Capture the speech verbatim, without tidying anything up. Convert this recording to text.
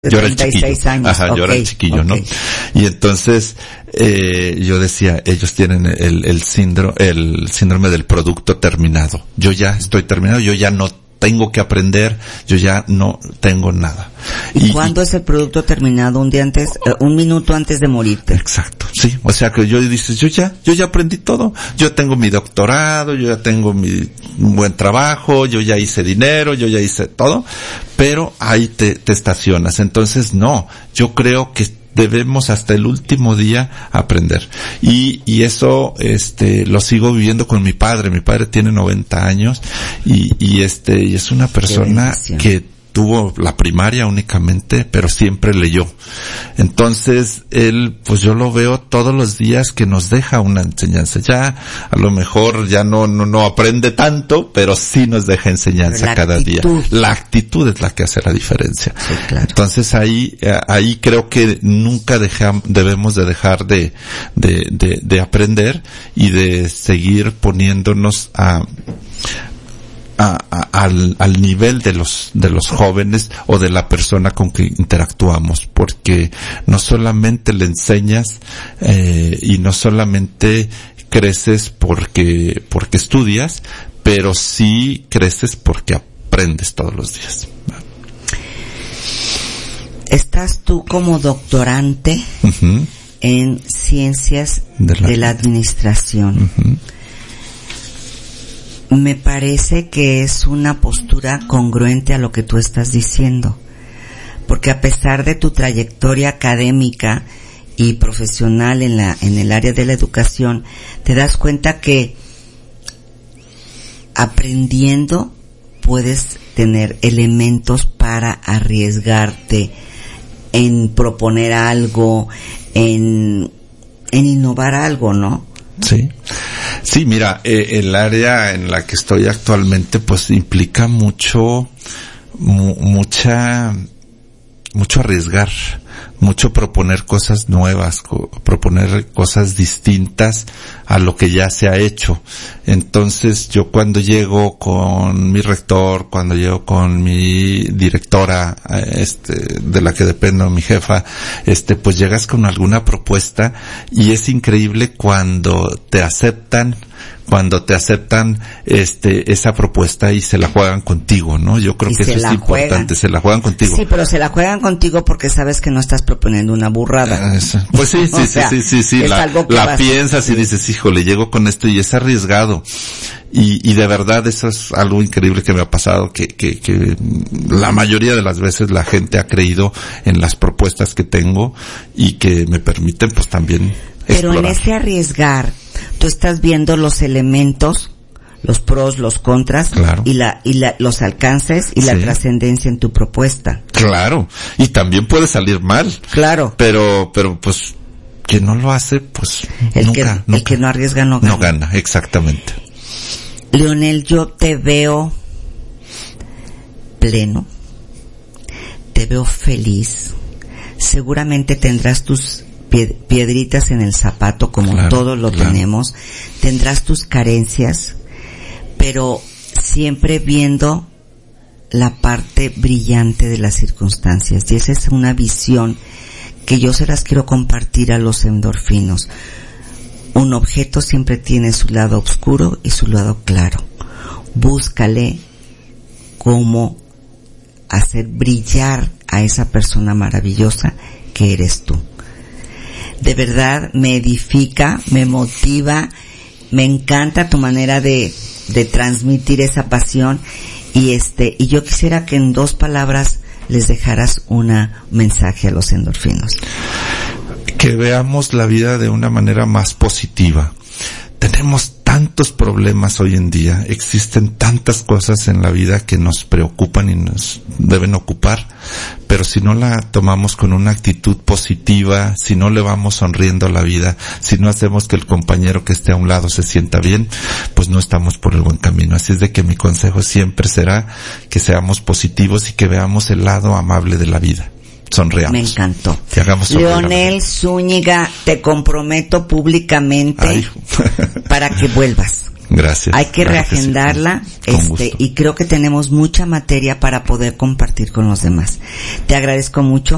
Yo era treinta y seis años. Ajá, okay, yo era chiquillo, okay. ¿no? Y entonces, eh, yo decía, ellos tienen el, el síndrome, el síndrome del producto terminado. Yo ya estoy terminado, yo ya no tengo que aprender, yo ya no tengo nada. ¿Y, ¿Y cuándo y, es el producto terminado? Un día antes, uh, un minuto antes de morirte. Exacto, sí. O sea que yo dices, yo ya, yo ya aprendí todo. Yo tengo mi doctorado, yo ya tengo mi buen trabajo, yo ya hice dinero, yo ya hice todo, pero ahí te, te estacionas. Entonces, no, yo creo que debemos hasta el último día aprender. Y, y eso, este, lo sigo viviendo con mi padre. Mi padre tiene noventa años y, y este, y es una persona que tuvo la primaria únicamente, pero siempre leyó. Entonces, él, pues yo lo veo todos los días que nos deja una enseñanza. Ya, a lo mejor ya no, no, no aprende tanto, pero sí nos deja enseñanza la cada actitud. día. La actitud es la que hace la diferencia. Sí, claro. Entonces ahí, ahí creo que nunca deja, debemos de dejar de, de, de, de aprender y de seguir poniéndonos a, A, a, al, al nivel de los de los jóvenes o de la persona con que interactuamos, porque no solamente le enseñas eh, y no solamente creces porque porque estudias, pero sí creces porque aprendes todos los días. Estás tú como doctorante uh-huh. en ciencias de la, de la administración. Uh-huh. Me parece que es una postura congruente a lo que tú estás diciendo, porque a pesar de tu trayectoria académica y profesional en la en el área de la educación, te das cuenta que aprendiendo puedes tener elementos para arriesgarte en proponer algo, en en innovar algo, ¿no? Sí, sí, mira, eh, el área en la que estoy actualmente pues implica mucho, mu- mucha, mucho arriesgar, mucho proponer cosas nuevas, co- proponer cosas distintas a lo que ya se ha hecho. Entonces yo cuando llego con mi rector, cuando llego con mi directora, este, de la que dependo, mi jefa, este, pues llegas con alguna propuesta y es increíble cuando te aceptan, cuando te aceptan este esa propuesta y se la juegan contigo, ¿no? Yo creo y que eso es importante, juegan. se la juegan contigo. Sí, pero se la juegan contigo porque sabes que no estás proponiendo una burrada. Eso. Pues sí, sí, sí, sea, sí, sí, sí, la, la piensas y dices, híjole, llego con esto y es arriesgado. Y, y de verdad eso es algo increíble que me ha pasado, que, que, que la mayoría de las veces la gente ha creído en las propuestas que tengo y que me permiten pues también Pero explorar. En ese arriesgar, tú estás viendo los elementos, los pros, los contras, claro. y la, y la, los alcances y sí. la trascendencia en tu propuesta. Claro. Y también puede salir mal. Claro. Pero, pero pues, quien no lo hace, pues, el nunca, que, nunca. El que no arriesga no gana. No gana, exactamente. Leonel, yo te veo pleno, te veo feliz, seguramente tendrás tus piedritas en el zapato como claro, todos lo claro. tenemos, tendrás tus carencias, pero siempre viendo la parte brillante de las circunstancias, y esa es una visión que yo se las quiero compartir a los endorfinos. Un objeto siempre tiene su lado oscuro y su lado claro. Búscale cómo hacer brillar a esa persona maravillosa que eres tú. De verdad me edifica, me motiva, me encanta tu manera de, de transmitir esa pasión y este, y yo quisiera que en dos palabras les dejaras un mensaje a los endorfinos. Que veamos la vida de una manera más positiva. Tenemos tantos problemas hoy en día, existen tantas cosas en la vida que nos preocupan y nos deben ocupar, pero si no la tomamos con una actitud positiva, si no le vamos sonriendo a la vida, si no hacemos que el compañero que esté a un lado se sienta bien, pues no estamos por el buen camino. Así es de que mi consejo siempre será que seamos positivos y que veamos el lado amable de la vida. Sonreamos. Me encantó. Que hagamos Leonel Zúñiga, te comprometo públicamente para que vuelvas. Gracias. Hay que claro reagendarla, que sí, este, y creo que tenemos mucha materia para poder compartir con los demás. Te agradezco mucho.